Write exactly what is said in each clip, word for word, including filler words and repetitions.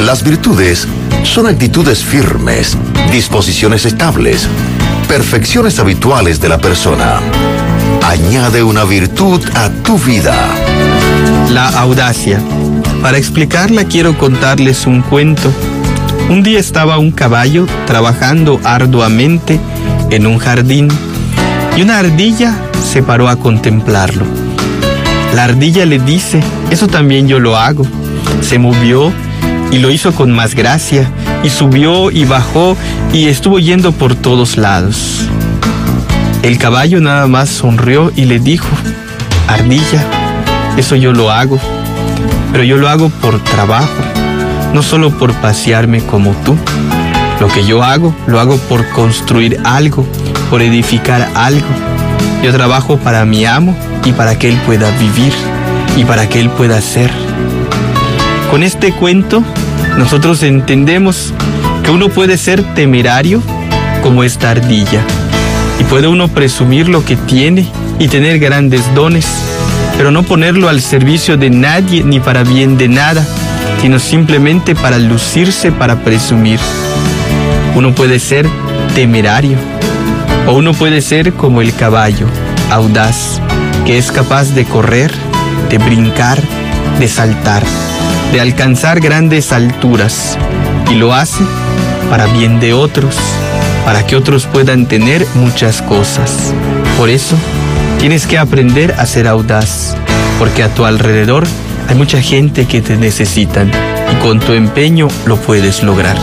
Las virtudes son actitudes firmes, disposiciones estables, perfecciones habituales de la persona. Añade una virtud a tu vida. La audacia. Para explicarla quiero contarles un cuento. Un día estaba un caballo trabajando arduamente en un jardín y una ardilla se paró a contemplarlo. La ardilla le dice: eso también yo lo hago. Se movió y lo hizo con más gracia, y subió y bajó y estuvo yendo por todos lados. El caballo nada más sonrió y le dijo: ardilla, eso yo lo hago, pero yo lo hago por trabajo, no solo por pasearme como tú. Lo que yo hago, lo hago por construir algo, por edificar algo. Yo trabajo para mi amo y para que él pueda vivir y para que él pueda ser. Con este cuento, nosotros entendemos que uno puede ser temerario como esta ardilla, y puede uno presumir lo que tiene y tener grandes dones, pero no ponerlo al servicio de nadie ni para bien de nada, sino simplemente para lucirse, para presumir. Uno puede ser temerario, o uno puede ser como el caballo, audaz, que es capaz de correr, de brincar, de saltar, de alcanzar grandes alturas, y lo hace para bien de otros, para que otros puedan tener muchas cosas. Por eso, tienes que aprender a ser audaz, porque a tu alrededor hay mucha gente que te necesitan, y con tu empeño lo puedes lograr.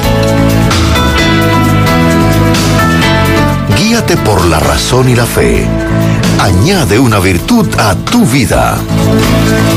Guíate por la razón y la fe. Añade una virtud a tu vida.